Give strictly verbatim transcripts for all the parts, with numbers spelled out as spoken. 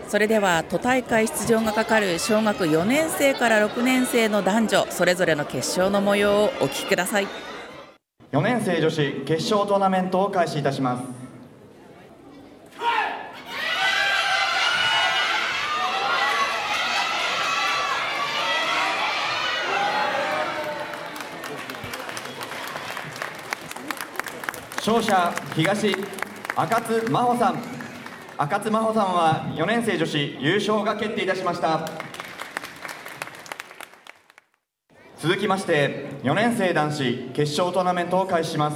それでは都大会出場がかかる小学よねん生からろくねん生の男女それぞれの決勝の模様をお聞きください。 よねん生女子決勝トーナメントを開始いたします。勝者東赤津真帆さん。赤津真帆さんはよねん生女子優勝が決定いたしました。続きましてよねん生男子決勝トーナメントを開始します。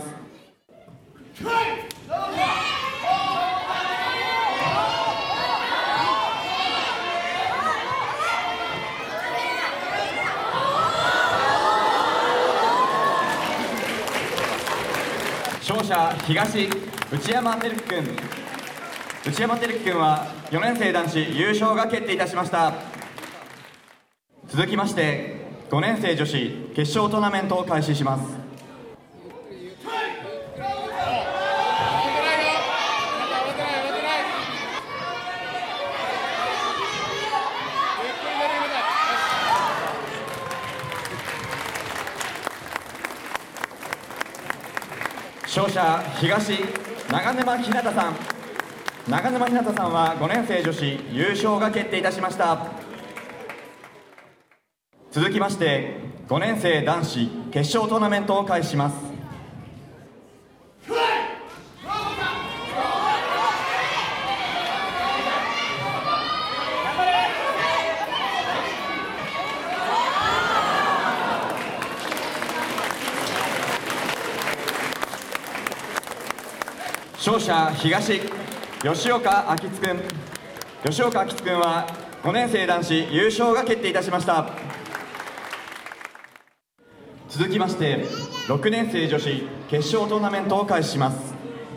勝者東内山照樹君。内山照樹君はよねん生男子優勝が決定いたしました。続きましてごねん生女子決勝トーナメントを開始します。勝者東長沼ひなたさん。長沼ひなたさんはごねん生女子優勝が決定いたしました。続きましてごねん生男子決勝トーナメントを開始します。勝者東吉岡明津君。吉岡明津君はごねん生男子優勝が決定いたしました。続きましてろくねん生女子決勝トーナメントを開始します。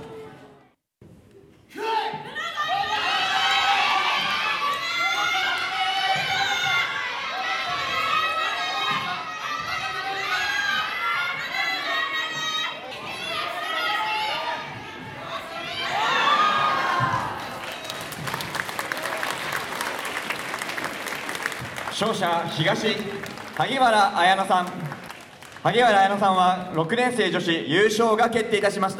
勝者東萩原綾乃さん。萩原綾乃さんはろくねん生女子優勝が決定いたしました。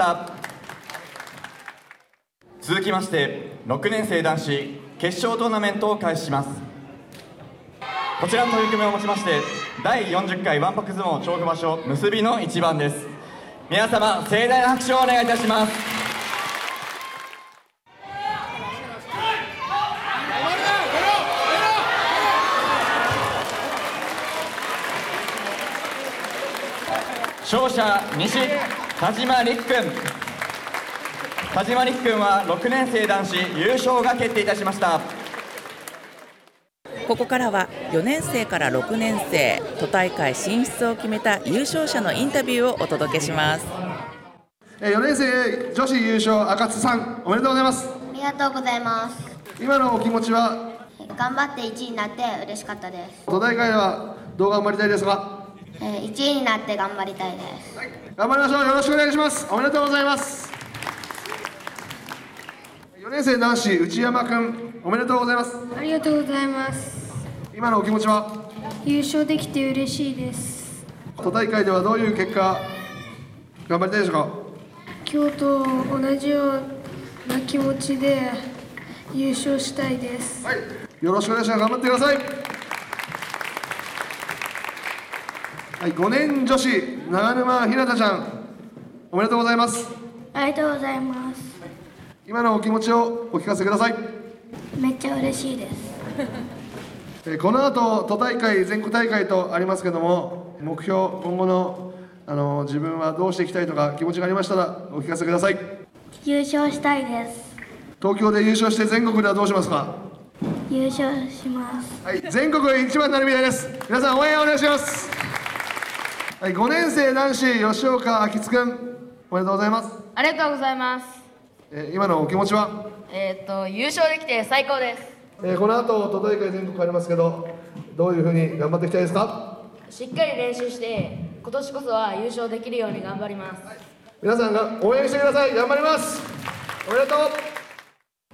続きましてろくねん生男子決勝トーナメントを開始します。こちらの取り組みをもちましてだいよんじゅっかいわんぱく相撲調布場所結びの一番です。皆様盛大な拍手をお願いいたします。勝者西田島陸君。田島陸君はろくねん生男子優勝が決定いたしました。 ここからはよねん生からろくねん生都大会進出を決めた優勝者のインタビューをお届けします。 よねん生女子優勝赤津さん、おめでとうございます。 ありがとうございます。 今のお気持ちは？ 頑張っていちいになって嬉しかったです。 都大会ではどう頑張りたいですか？ えー、いちいになって頑張りたいです、 はい、頑張りましょう。よろしくお願いします。おめでとうございます。よねん生男子内山君、おめでとうございます。 ありがとうございます。 今のお気持ちは？ 優勝できて嬉しいです。 都大会ではどういう結果頑張りたいでしょうか？ 今日と同じような気持ちで優勝したいです、 はい、よろしくお願いします。頑張ってください。はい、ごねん女子長沼ひなたちゃん、おめでとうございます。 ありがとうございます。 今のお気持ちをお聞かせください。 めっちゃ嬉しいですえこの後都大会全国大会とありますけども、目標今後のあの自分はどうしていきたいとか気持ちがありましたらお聞かせください。 優勝したいです。 東京で優勝して全国ではどうしますか？ 優勝します。 はい、全国で一番になるみたいです。皆さん応援お願いします。はい、ごねん生男子吉岡明津君、おめでとうございます。 ありがとうございます。 えー、今のお気持ちは？ えー、っと優勝できて最高です。 えー、この後都大会全国ありますけど、どういうふうに頑張っていきたいですか？ しっかり練習して今年こそは優勝できるように頑張ります。 皆さんが応援してください。頑張ります。おめでとう。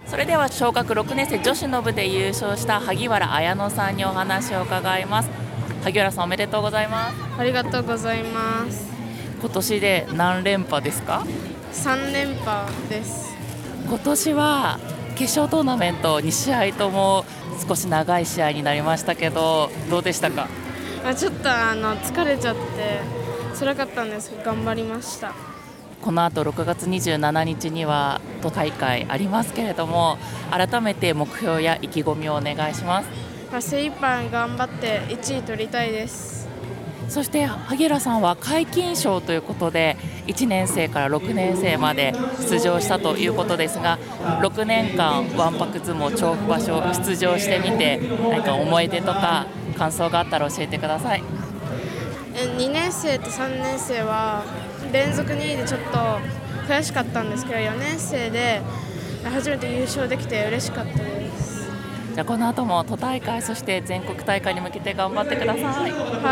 それでは小学ろくねん生女子の部で優勝した萩原綾乃さんにお話を伺います。萩原さん、おめでとうございます。 ありがとうございます。 今年で何連覇ですか？ さん連覇です。 今年は決勝トーナメントに試合とも少し長い試合になりましたけど、どうでしたか？ あちょっとあの疲れちゃって辛かったんですけど頑張りました。 この後ろくがつにじゅうしちにちには都大会ありますけれども、改めて目標や意気込みをお願いします。 まあ、精一杯頑張っていちい取りたいです。 そして萩原さんは皆勤賞ということでいちねん生からろくねん生まで出場したということですが、ろくねんかんわんぱく相撲調布場所出場してみて何か思い出とか感想があったら教えてください。 にねん生とさんねん生は連続にいでちょっと悔しかったんですけど、よねん生で初めて優勝できて嬉しかったです。 じゃあこの後も都大会そして全国大会に向けて頑張ってください。 はい、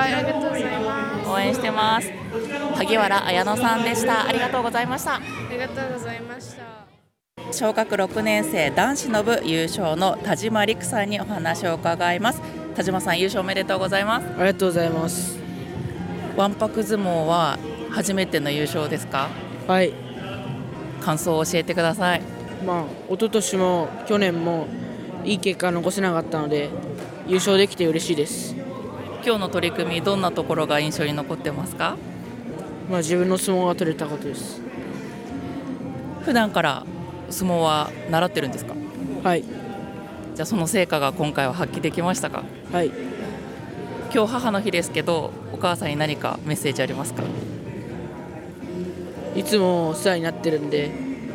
ありがとうございます。 応援してます。萩原綾乃さんでした。ありがとうございました。 ありがとうございました。 小学ろくねん生男子の部優勝の田島陸さんにお話を伺います。田島さん、優勝おめでとうございます。 ありがとうございます。 わんぱく相撲は初めての優勝ですか？ はい、 感想を教えてください。 まあ一昨年も去年もいい結果残せなかったので優勝できて嬉しいです。 今日の取り組み、どんなところが印象に残ってますか？ まあ自分の相撲が取れたことです。 普段から相撲は習ってるんですか？ はい。 じゃあその成果が今回は発揮できましたか？ はい。 今日母の日ですけど、お母さんに何かメッセージありますか？ いつもお世話になってるんで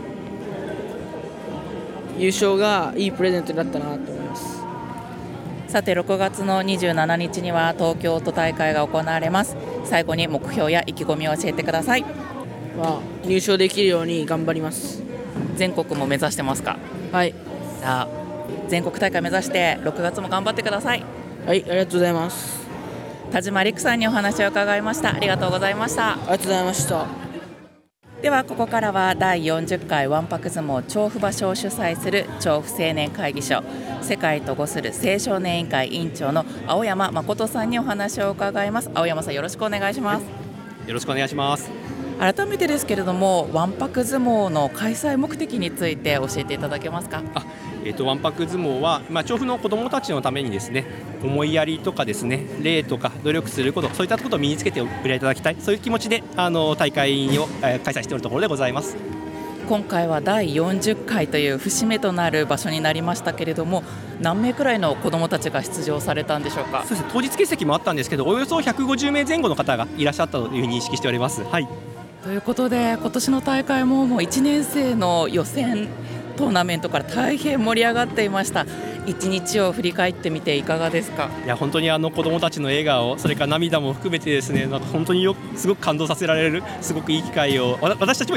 優勝がいいプレゼントになったなと思います。 さてろくがつのにじゅうしちにちには東京都大会が行われます。最後に目標や意気込みを教えてください。 まあ、入賞できるように頑張ります。 全国も目指してますか？ はい。 じゃあ全国大会目指してろくがつも頑張ってください。 はい、ありがとうございます。 田島陸さんにお話を伺いました。ありがとうございました。 ありがとうございました。 ではここからはだいよんじゅっかいわんぱく相撲調布場所を主催する調布青年会議所世界とごする青少年委員会委員長の青山誠さんにお話を伺います。青山さん、よろしくお願いします。 はい、よろしくお願いします。 改めてですけれども、わんぱく相撲の開催目的について教えていただけますか？ あえー、とわんぱく相撲は、まあ、調布の子どもたちのためにですね、思いやりとかですね、礼とか努力すること、そういったことを身につけておいていただきたい、そういう気持ちであの大会を、えー、開催しているところでございます。 今回はだいよんじゅっかいという節目となる場所になりましたけれども、何名くらいの子どもたちが出場されたんでしょうか？ そうですね、当日欠席もあったんですけど、およそひゃくごじゅうめいぜん後の方がいらっしゃったというふうに認識しております。はい、 ということで今年の大会ももういちねん生の予選トーナメントから大変盛り上がっていました。一日を振り返ってみていかがですか？ いや本当にあの子どもたちの笑顔、それから涙も含めてですね、なんか本当によすごく感動させられる、すごくいい機会を私たちも